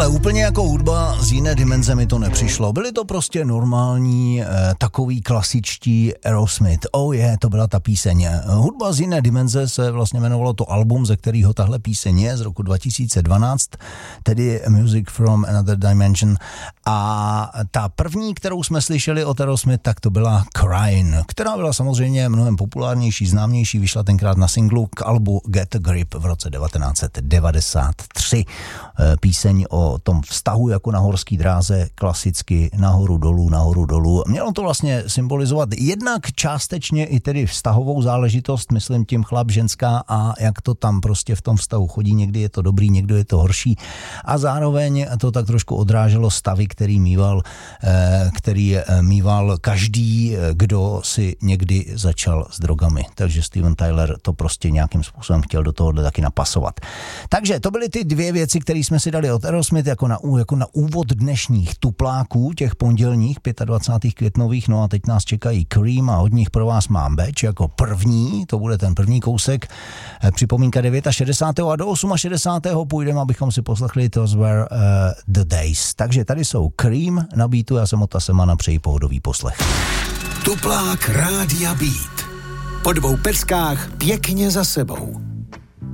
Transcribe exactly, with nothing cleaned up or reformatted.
Ale úplně jako hudba z jiné dimenze mi to nepřišlo. Byly to prostě normální, eh, takový klasičtí Aerosmith. Oh je, yeah, to byla ta píseň. Hudba z jiné dimenze se vlastně jmenovalo to album, ze kterého tahle píseň je, z roku dva tisíce dvanáct, tedy Music from Another Dimension. A ta první, kterou jsme slyšeli od Aerosmith, tak to byla Crying, která byla samozřejmě mnohem populárnější, známější, vyšla tenkrát na singlu k albu Get a Grip v roce devatenáct set devadesát tři. Píseň o tom vztahu jako na horský dráze, klasicky nahoru dolů, nahoru dolů. Mělo to vlastně symbolizovat jednak částečně i tedy vztahovou záležitost, myslím tím chlap, ženská a jak to tam prostě v tom vztahu chodí, někdy je to dobrý, někdo je to horší a zároveň to tak trošku odráželo stavy, který mýval, který mýval každý, kdo si někdy začal s drogami. Takže Steven Tyler to prostě nějakým způsobem chtěl do tohohle taky napasovat. Takže to byly ty dvě věci, které jsme si dali od Aerosmith jako na, jako na úvod dnešních tupláků, těch pondělních dvacátého pátého květnových, no a teď nás čekají Cream a od nich pro vás mám Batch jako první, to bude ten první kousek, připomínka šedesátého devátého a do šedesátého osmého půjdeme, abychom si poslechli Those Were uh, the Days. Takže tady jsou Cream na beatu, já jsem Ota Semana, přeji pohodový poslech. Tuplák Rádia Beat. Po dvou peskách pěkně za sebou.